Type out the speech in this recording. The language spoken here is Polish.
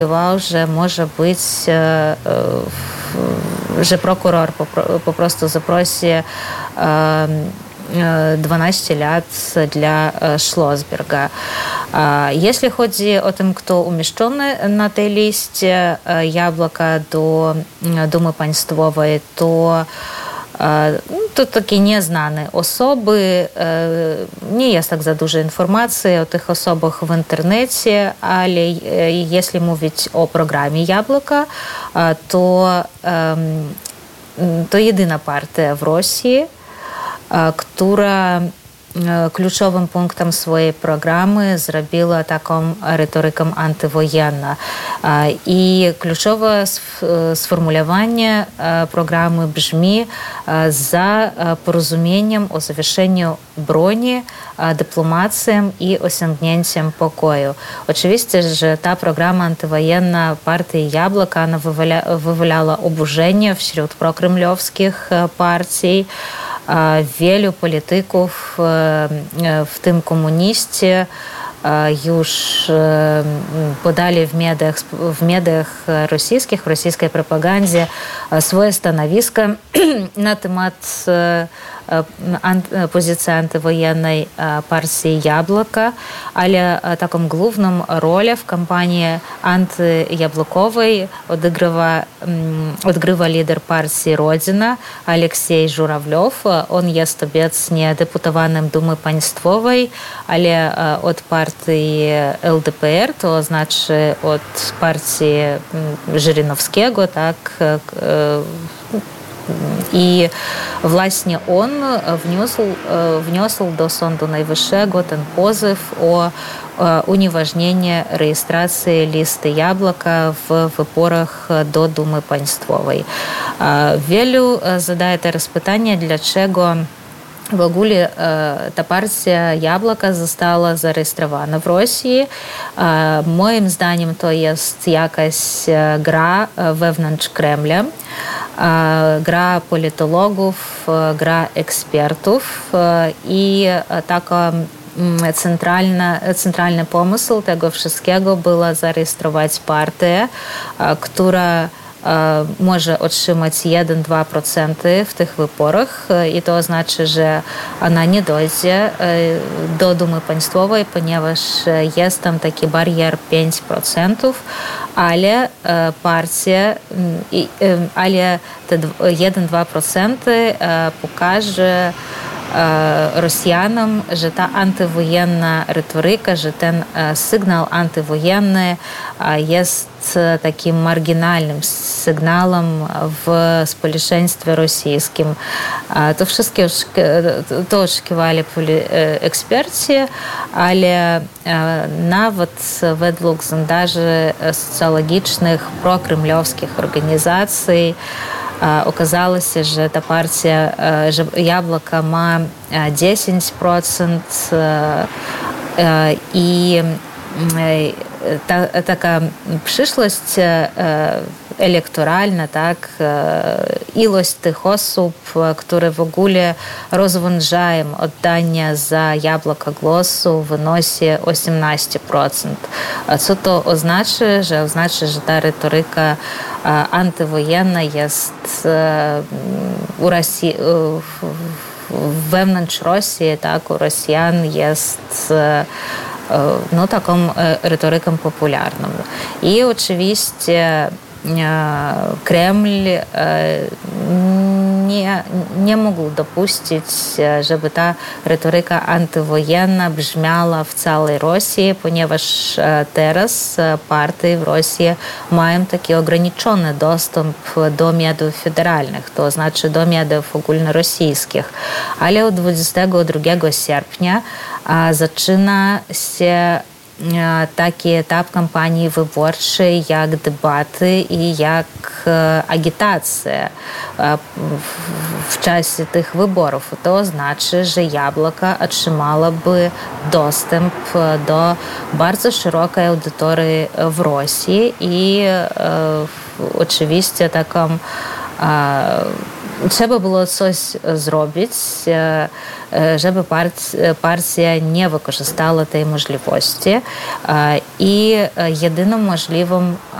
że może być, że prokuror po prostu zaprosi 12 lat dla Schlossberga. Jeśli chodzi o tym, kto umieszczony na tej liście Jabłka do Dumy Państwowej, to takie nieznane osoby. Nie jest tak za dużo informacji o tych osobach w internecie, ale jeśli mówić o programie Jabłka, to jedyna partia w Rosji, która kluczowym punktem swojej programy zrobiła taką retorykę antywojenną. I kluczowe sformułowanie programu brzmi za porozumieniem o zawieszeniu broni, dyplomacją i osiągnięciem pokoju. Oczywiście, że ta programa antywojenna partii Jabłka wywołała oburzenie wśród prokremlowskich partii. Wielu polityków, w tym komuniści, już podali w mediach rosyjskich, w rosyjskiej propagandzie swoje stanowisko na temat pozycji antywojennej partii Jabłka, ale taką główną rolę w kampanii antyjabłkowej odgrywa lider partii Rodzina Aleksiej Żurawliow. On jest obecnie deputowanym Dumy Państwowej, ale od partii LDPR, to znaczy od partii Żyrynowskiego, tak, i właśnie on wniósł do Sądu Najwyższego ten pozew o unieważnienie rejestracji listy Jabłka w wyborach do Dumy Państwowej. Wielu zadaje teraz pytanie, dlaczego w ogóle ta partia Jabłka została zarejestrowana w Rosji. Moim zdaniem to jest jakaś gra wewnątrz Kremla, gra politologów, gra ekspertów i taka centralny pomysł tego wszystkiego było zarejestrować partię, która może otrzymać 1-2% w tych wyborach i to znaczy, że ona nie dojdzie do Dumy Państwowej, ponieważ jest tam taki barier 5%, ale partia, ale te 1-2% pokaże Rosjanom, że ta antywojenna retoryka, że ten sygnał antywojenny jest takim marginalnym sygnałem w społeczeństwie rosyjskim. To wszystkie to oczekiwali eksperci, ale nawet według sondaży socjologicznych prokremlowskich organizacji okazało się, że ta partia, że Jabłka ma 10% i taka przyszłość elektoralna, tak, ilość tych osób, które w ogóle rozważają oddanie za Jabłka głosu, wynosi 18%. Co to oznacza? Oznacza, że ta retoryka antywojenna jest u Rosji, wewnątrz Rosji, tak, u Rosjan jest taką retoryką popularną. I oczywiście Kreml nie mógł dopuścić, żeby ta retoryka antywojenna brzmiała w całej Rosji, ponieważ teraz partie w Rosji mają taki ograniczony dostęp do mediów federalnych, to znaczy do mediów ogólnorosyjskich. Ale od 22 sierpnia zaczyna się taki etap kampanii wyborczej jak debaty i jak agitacja w czasie tych wyborów. To znaczy, że Jabłka otrzymałaby dostęp do bardzo szerokiej auditorii w Rosji i oczywiście taką trzeba było coś zrobić, żeby partia nie wykorzystała tej możliwości. I jedynym możliwym